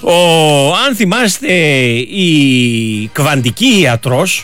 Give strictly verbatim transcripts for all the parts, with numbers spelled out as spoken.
Ο, αν θυμάστε, η κβαντική ιατρός,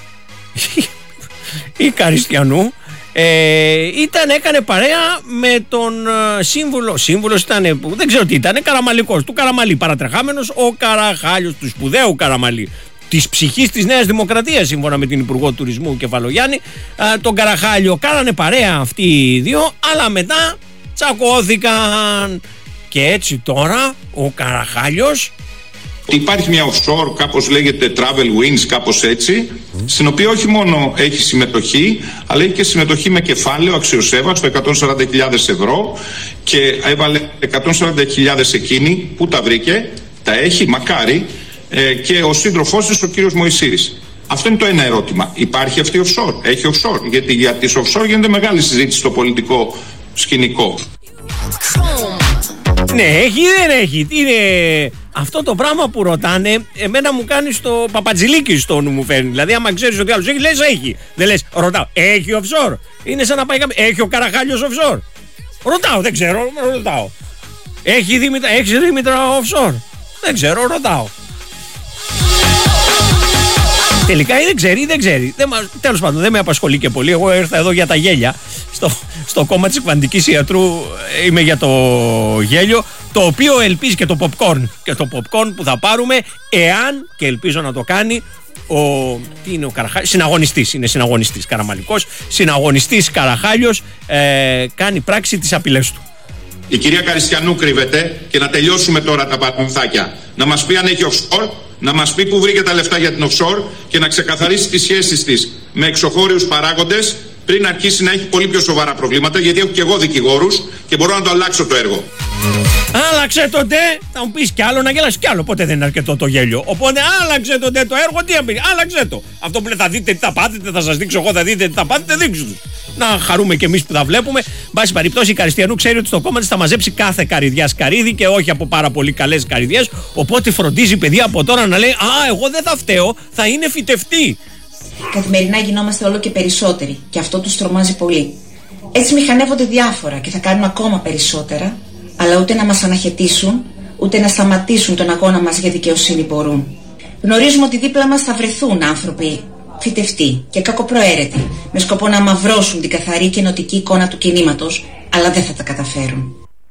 η Καριστιανού, ε, ήταν, έκανε παρέα με τον ε, σύμβουλο, σύμβουλος ήταν, δεν ξέρω τι ήταν, Καραμαλικός, του Καραμαλή, παρατρεχάμενος ο Καραχάλιος, του σπουδαίου Καραμαλή, της ψυχής της Νέας Δημοκρατίας, σύμφωνα με την Υπουργό Τουρισμού Κεφαλογιάννη, ε, τον Καραχάλιο. Κάνανε παρέα αυτοί οι δύο, αλλά μετά τσακώθηκαν. Και έτσι τώρα ο Καραχάλιος... Υπάρχει μια offshore, κάπως λέγεται Travel Wings, κάπως έτσι, mm. στην οποία όχι μόνο έχει συμμετοχή, αλλά έχει και συμμετοχή με κεφάλαιο αξιοσέβαστο εκατόν σαράντα χιλιάδες ευρώ, και έβαλε εκατόν σαράντα χιλιάδες εκείνη που τα βρήκε, τα έχει, μακάρι, ε, και ο σύντροφός της ο κύριος Μωυσήρης. Αυτό είναι το ένα ερώτημα. Υπάρχει αυτή offshore? Έχει offshore? Γιατί για τις offshore γίνεται μεγάλη συζήτηση στο πολιτικό σκηνικό. Ναι, έχει ή δεν έχει? Είναι αυτό το πράγμα που ρωτάνε, εμένα μου κάνει στο Παπατζηλίκι στο νου μου φέρνει. Δηλαδή, άμα ξέρεις ότι άλλος έχει, λες έχει. Δεν λες, ρωτάω, έχει offshore? Είναι σαν να πάει κάποιος, έχει ο Καραχάλιος offshore? Ρωτάω, δεν ξέρω, ρωτάω. Έχει Δήμητρα, έχει Δήμητρα offshore? Δεν ξέρω, ρωτάω. Τελικά ή δεν ξέρει ή δεν ξέρει. Δεν, τέλος πάντων, δεν με απασχολεί και πολύ. Εγώ ήρθα εδώ για τα γέλια. Στο, στο κόμμα της κβαντικής ιατρού είμαι για το γέλιο, το οποίο ελπίζει, και το popcorn. Και το popcorn που θα πάρουμε, εάν, και ελπίζω να το κάνει, ο, τι είναι ο Καραχάλιος, συναγωνιστής, είναι συναγωνιστής Καραμαλικός, συναγωνιστής Καραχάλιος, ε, κάνει πράξη τις απειλές του. Η κυρία Καριστιανού κρύβεται, και να τελειώσουμε τώρα τα παραμυθάκια. Να μας πει αν έχει offshore, να μας πει που βρήκε τα λεφτά για την offshore και να ξεκαθαρίσει τις σχέσεις της με εξωχώριους παράγοντες πριν αρχίσει να έχει πολύ πιο σοβαρά προβλήματα, γιατί έχω και εγώ δικηγόρους και μπορώ να το αλλάξω το έργο. Άλλαξε το ντε, θα μου πεις κι άλλο, να γελάσεις κι άλλο. Ποτέ δεν είναι αρκετό το γέλιο. Οπότε άλλαξε το ντε το έργο, τι απειλεί, άλλαξε το. Αυτό που λέει θα δείτε τι θα πάθετε, θα σας δείξω εγώ, θα δείτε τι θα πάθετε, δείξου τους. Να χαρούμε κι εμείς που θα βλέπουμε. Μπάση περιπτώσει, η Καριστιανού ξέρει ότι στο κόμμα της θα μαζέψει κάθε καρυδιά καρύδι και όχι από πάρα πολύ καλές καρυδιές. Οπότε φροντίζει, παιδιά, από τώρα να λέει, α, εγώ δεν θα φταίω, θα είναι φυτευτή. Καθημερινά γινόμαστε όλο και περισσότεροι και αυτό τους τρομάζει πολύ. Έτσι μηχανεύονται διάφορα και θα κάνουν ακόμα περισσότερα, αλλά ούτε να μας αναχαιτήσουν, ούτε να σταματήσουν τον αγώνα μας για δικαιοσύνη μπορούν. Γνωρίζουμε ότι δίπλα μας θα βρεθούν άνθρωποι φυτευτοί και κακοπροαίρετοι, με σκοπό να αμαυρώσουν την καθαρή και ενωτική εικόνα του κινήματος, αλλά δεν θα τα καταφέρουν.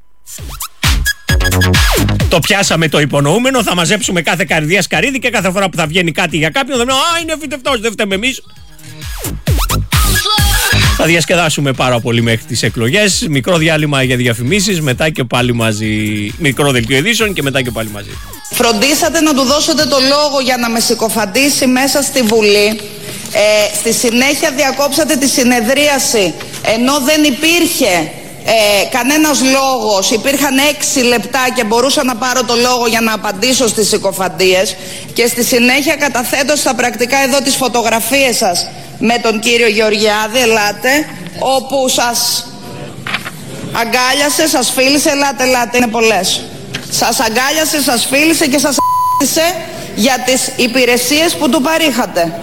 Το πιάσαμε το υπονοούμενο, θα μαζέψουμε κάθε καρδιά σκαρίδι και κάθε φορά που θα βγαίνει κάτι για κάποιον θα λέμε, α, είναι φυτευτός, δεν φταίμε εμείς. Θα διασκεδάσουμε πάρα πολύ μέχρι τις εκλογές. Μικρό διάλειμμα για διαφημίσεις, μετά και πάλι μαζί. Μικρό δελτίο ειδήσεων και μετά και πάλι μαζί. Φροντίσατε να του δώσετε το λόγο για να με συκοφαντήσει μέσα στη Βουλή. Ε, στη συνέχεια διακόψατε τη συνεδρίαση, ενώ δεν υπήρχε ε, κανένας λόγος. Υπήρχαν έξι λεπτά και μπορούσα να πάρω το λόγο για να απαντήσω στις συκοφαντίες. Και στη συνέχεια καταθέτω στα πρακτικά εδώ τις φωτογραφίες σας με τον κύριο Γεωργιάδη, ελάτε, όπου σας αγκάλιασε, σας φίλησε, ελάτε, ελάτε, είναι πολλές. Σας αγκάλιασε, σας φίλησε και σας αγκάλιασε για τις υπηρεσίες που του παρήχατε.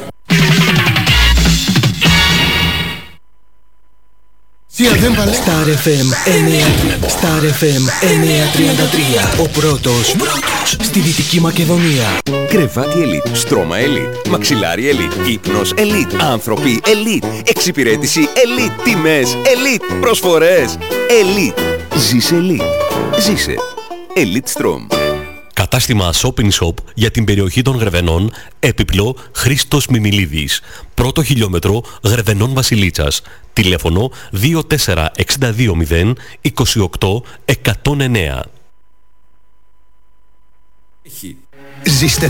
Star εφ εμ Star εφ εμ εννιακόσια τριάντα τρία. Ο πρώτος, πρώτος στη Δυτική Μακεδονία. Κρεβάτι Elite, στρώμα Elite, μαξιλάρι Elite, ύπνος Elite, άνθρωποι Elite, εξυπηρέτηση Elite, τιμές Elite, προσφορές Elite. Ζήσε Elite. Ζήσε Elite Strom. Κατάστημα Shopping Shop για την περιοχή των Γρεβενών, έπιπλο Χρήστος Μιμιλίδης. Πρώτο χιλιόμετρο Γρεβενών Βασιλίτσας. Τηλέφωνο δύο τέσσερα έξι δύο μηδέν είκοσι οκτώ εκατόν εννέα. Ζήστε